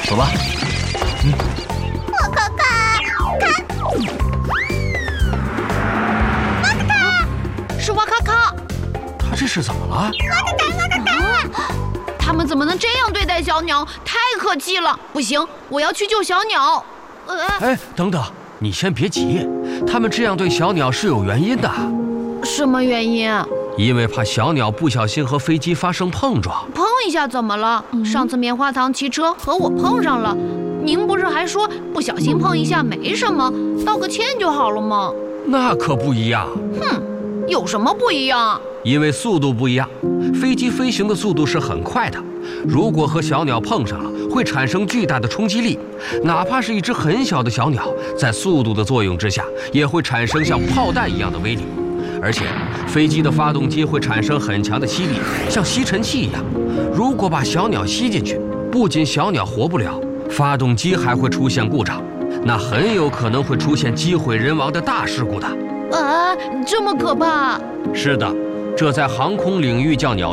走吧。 我看， 是哇咔咔！ 他这是怎么了？ 他们怎么能这样对待小鸟？太可气了！不行，我要去救小鸟。 哎，等等，你先别急，他们这样对小鸟是有原因的。 什么原因？ 因为怕小鸟不小心和飞机发生碰撞。 碰一下怎么了？上次棉花糖骑车和我碰上了，您不是还说不小心碰一下没什么，道个歉就好了吗？ 那可不一样。 有什么不一样？ 因为速度不一样，飞机飞行的速度是很快的，如果和小鸟碰上了，会产生巨大的冲击力，哪怕是一只很小的小鸟，在速度的作用之下，也会产生像炮弹一样的威力。而且，飞机的发动机会产生很强的吸力，像吸尘器一样。如果把小鸟吸进去，不仅小鸟活不了，发动机还会出现故障，那很有可能会出现机毁人亡的大事故的。 这么可怕？ 是的，这在航空领域叫鸟